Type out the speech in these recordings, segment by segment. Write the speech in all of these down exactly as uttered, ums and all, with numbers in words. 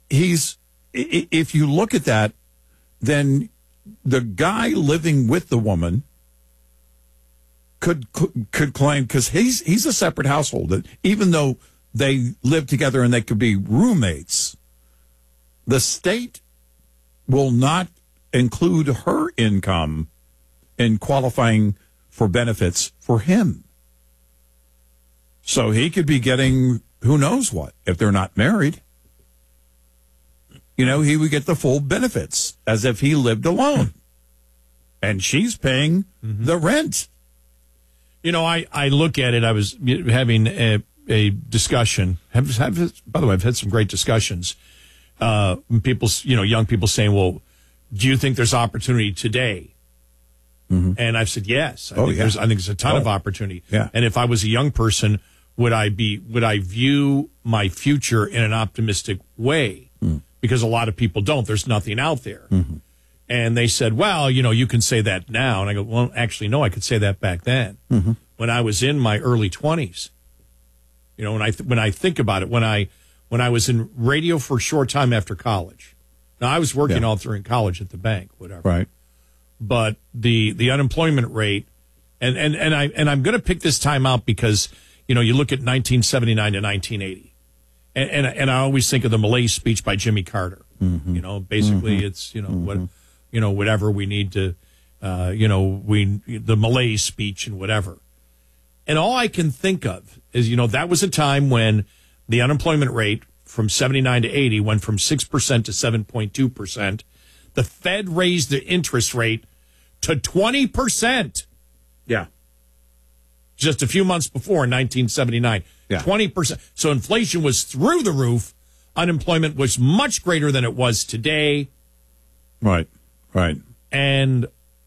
he's, if you look at that, then the guy living with the woman could could claim, because he's he's a separate household, that even though they live together and they could be roommates, the state will not include her income in qualifying for benefits for him. So he could be getting who knows what if they're not married. You know, he would get the full benefits as if he lived alone. And she's paying mm-hmm. the rent. You know, I, I look at it, I was having a, a discussion. Have, have, by the way, I've had some great discussions. Uh, people, you know, young people saying, well, do you think there's opportunity today? Mm-hmm. And I've said, yes. I, oh, think yeah. there's, I think there's a ton oh. of opportunity. Yeah. And if I was a young person, would I be, would I view my future in an optimistic way? Mm. Because a lot of people don't. There's nothing out there. Mm-hmm. And they said, well, you know, you can say that now. And I go, well, actually, no, I could say that back then mm-hmm. when I was in my early twenties. You know, when I, th- when I think about it, when I, when I was in radio for a short time after college. Now, I was working yeah. all during college at the bank, whatever. Right. But the, the unemployment rate, and, and, and I, and I'm going to pick this time out because, you know, you look at nineteen seventy-nine to nineteen eighty. And, and, and I always think of the Malaise speech by Jimmy Carter. Mm-hmm. You know, basically mm-hmm. it's, you know, mm-hmm. what, you know, whatever we need to, uh, you know, we, the Malaise speech and whatever. And all I can think of is, you know, that was a time when the unemployment rate from seventy-nine to eighty went from six percent to seven point two percent. The Fed raised the interest rate to twenty percent. Yeah. Just a few months before in nineteen seventy-nine. Yeah. twenty percent. So inflation was through the roof. Unemployment was much greater than it was today. Right, right. And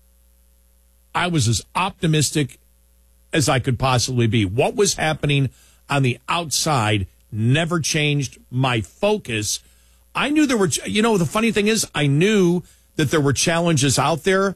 I was as optimistic as I could possibly be. What was happening on the outside never changed my focus. I knew there were, you know, the funny thing is, I knew that there were challenges out there,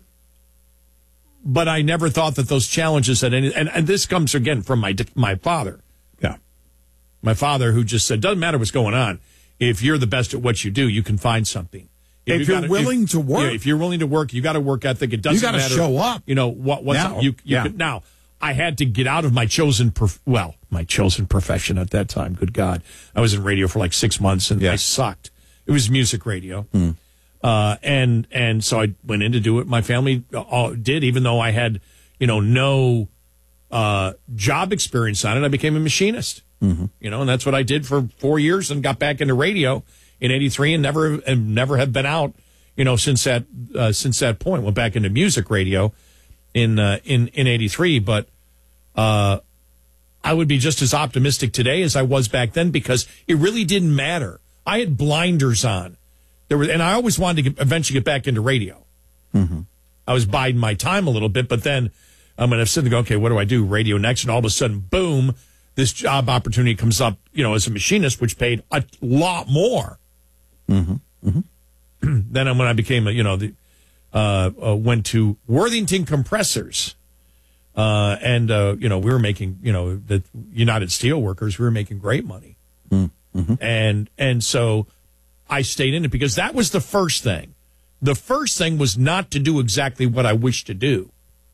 but I never thought that those challenges had any, and, and this comes again from my, my father. Yeah. My father, who just said, doesn't matter what's going on. If you're the best at what you do, you can find something. If, if you're gotta, willing if, to work. Yeah, if you're willing to work, you got a work ethic. It doesn't matter. You got to show up. You know, what, what's, now, you, you yeah. could, now, I had to get out of my chosen, prof- well, my chosen profession at that time. Good God. I was in radio for like six months and yeah. I sucked. It was music radio. Hmm. Uh, and, and so I went in to do what my family all did, even though I had, you know, no, uh, job experience on it. I became a machinist, mm-hmm. you know, and that's what I did for four years and got back into radio in eighty-three and never, and never have been out, you know, since that, uh, since that point. Went back into music radio in, uh, in, in eighty-three. But, uh, I would be just as optimistic today as I was back then because it really didn't matter. I had blinders on. There were, and I always wanted to get, eventually get back into radio. Mm-hmm. I was biding my time a little bit, but then I'm going to sit and go, okay, what do I do? Radio next. And all of a sudden, boom, this job opportunity comes up, you know, as a machinist, which paid a lot more. Mm-hmm. Mm-hmm. Then when I became, a, you know, the, uh, uh, went to Worthington Compressors. Uh, and, uh, you know, we were making, you know, the United Steelworkers, we were making great money. Mm-hmm. And, and so I stayed in it because that was the first thing. The first thing was not to do exactly what I wished to do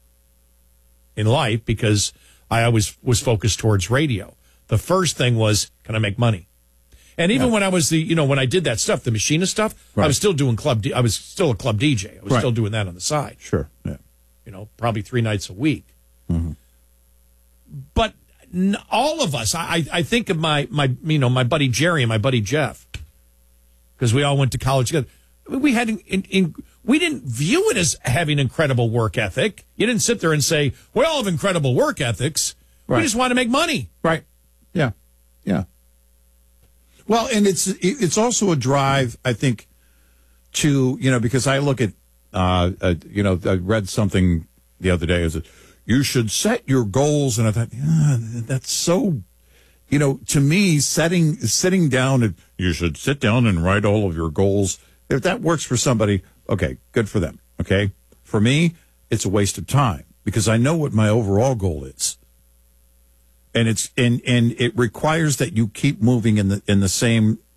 in life because I always was focused towards radio. The first thing was, can I make money? And even yeah. when I was the, you know, when I did that stuff, the machinist stuff, right. I was still doing club, D- I was still a club D J. I was right. still doing that on the side. Sure. Yeah. You know, probably three nights a week. Mm-hmm. But n- all of us, I, I think of my, my, you know, my buddy Jerry and my buddy Jeff, because we all went to college together. We had, in, in, we didn't view it as having incredible work ethic. You didn't sit there and say, we all have incredible work ethics. Right. We just want to make money. Right. Yeah. Yeah. Well, and it's, it's also a drive, I think, to, you know, because I look at, uh, uh you know, I read something the other day is that you should set your goals. And I thought, yeah, that's so, you know, to me, setting, sitting down and you should sit down and write all of your goals. If that works for somebody, okay, good for them. Okay. For me, it's a waste of time because I know what my overall goal is. And it's, and, and it requires that you keep moving in the, in the same